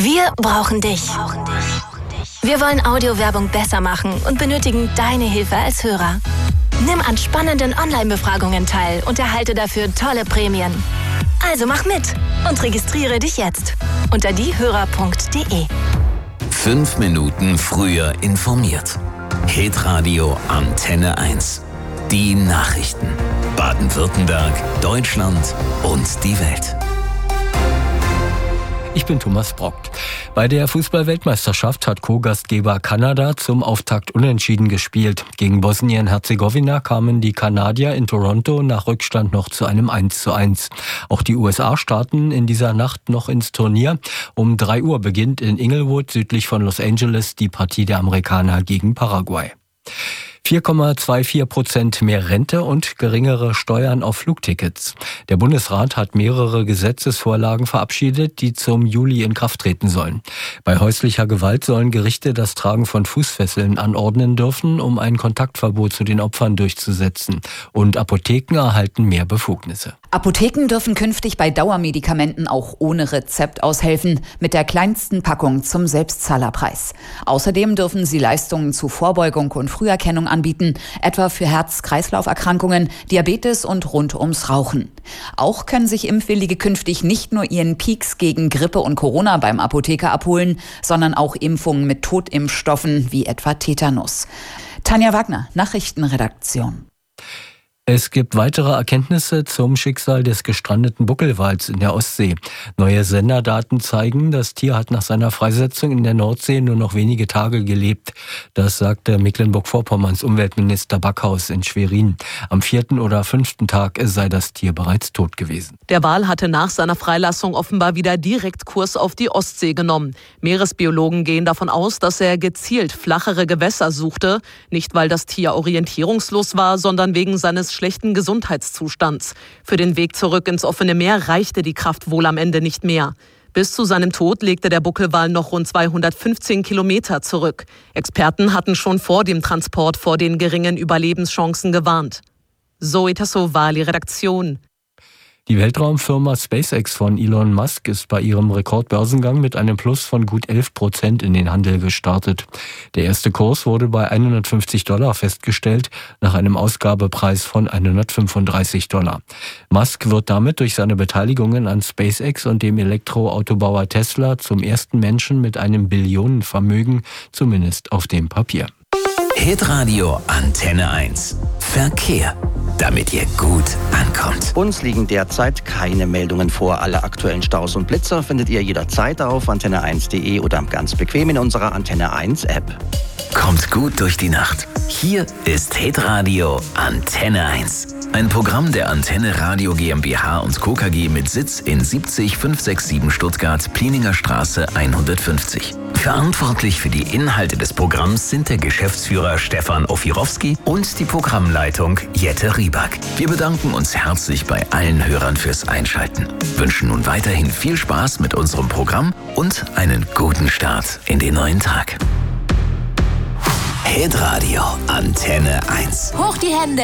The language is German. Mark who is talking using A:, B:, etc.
A: Wir brauchen dich. Wir wollen Audiowerbung besser machen und benötigen deine Hilfe als Hörer. Nimm an spannenden Online-Befragungen teil und erhalte dafür tolle Prämien. Also mach mit und registriere dich jetzt unter diehörer.de.
B: 5 Minuten früher informiert. Hitradio Antenne 1. Die Nachrichten. Baden-Württemberg, Deutschland und die Welt.
C: Ich bin Thomas Brockt. Bei der Fußball-Weltmeisterschaft hat Co-Gastgeber Kanada zum Auftakt unentschieden gespielt. Gegen Bosnien-Herzegowina kamen die Kanadier in Toronto nach Rückstand noch zu einem 1:1. Auch die USA starten in dieser Nacht noch ins Turnier. Um 3 Uhr beginnt in Inglewood südlich von Los Angeles die Partie der Amerikaner gegen Paraguay. 4,24% mehr Rente und geringere Steuern auf Flugtickets. Der Bundesrat hat mehrere Gesetzesvorlagen verabschiedet, die zum Juli in Kraft treten sollen. Bei häuslicher Gewalt sollen Gerichte das Tragen von Fußfesseln anordnen dürfen, um ein Kontaktverbot zu den Opfern durchzusetzen. Und Apotheken erhalten mehr Befugnisse.
D: Apotheken dürfen künftig bei Dauermedikamenten auch ohne Rezept aushelfen, mit der kleinsten Packung zum Selbstzahlerpreis. Außerdem dürfen sie Leistungen zu Vorbeugung und Früherkennung anbieten, etwa für Herz-Kreislauf-Erkrankungen, Diabetes und rund ums Rauchen. Auch können sich Impfwillige künftig nicht nur ihren Peaks gegen Grippe und Corona beim Apotheker abholen, sondern auch Impfungen mit Totimpfstoffen wie etwa Tetanus. Tanja Wagner, Nachrichtenredaktion.
C: Es gibt weitere Erkenntnisse zum Schicksal des gestrandeten Buckelwals in der Ostsee. Neue Senderdaten zeigen, das Tier hat nach seiner Freisetzung in der Nordsee nur noch wenige Tage gelebt. Das sagte Mecklenburg-Vorpommerns Umweltminister Backhaus in Schwerin. Am 4. oder 5. Tag sei das Tier bereits tot gewesen.
E: Der Wal hatte nach seiner Freilassung offenbar wieder direkt Kurs auf die Ostsee genommen. Meeresbiologen gehen davon aus, dass er gezielt flachere Gewässer suchte. Nicht, weil das Tier orientierungslos war, sondern wegen seines schlechten Gesundheitszustands. Für den Weg zurück ins offene Meer reichte die Kraft wohl am Ende nicht mehr. Bis zu seinem Tod legte der Buckelwal noch rund 215 Kilometer zurück. Experten hatten schon vor dem Transport vor den geringen Überlebenschancen gewarnt. Zoe Tassovali, Redaktion.
C: Die Weltraumfirma SpaceX von Elon Musk ist bei ihrem Rekordbörsengang mit einem Plus von gut 11% in den Handel gestartet. Der erste Kurs wurde bei $150 festgestellt, nach einem Ausgabepreis von $135. Musk wird damit durch seine Beteiligungen an SpaceX und dem Elektroautobauer Tesla zum ersten Menschen mit einem Billionenvermögen, zumindest auf dem Papier.
B: Hitradio Antenne 1. Verkehr. Damit ihr gut ankommt.
F: Uns liegen derzeit keine Meldungen vor. Alle aktuellen Staus und Blitzer findet ihr jederzeit auf antenne1.de oder ganz bequem in unserer Antenne 1 App.
B: Kommt gut durch die Nacht. Hier ist Hitradio Antenne 1. Ein Programm der Antenne Radio GmbH und Co. KG mit Sitz in 70567 Stuttgart, Plieninger Straße 150. Verantwortlich für die Inhalte des Programms sind der Geschäftsführer Stefan Ofirowski und die Programmleitung Jette Rieback. Wir bedanken uns herzlich bei allen Hörern fürs Einschalten. Wünschen nun weiterhin viel Spaß mit unserem Programm und einen guten Start in den neuen Tag. Hitradio Antenne 1.
A: Hoch die Hände!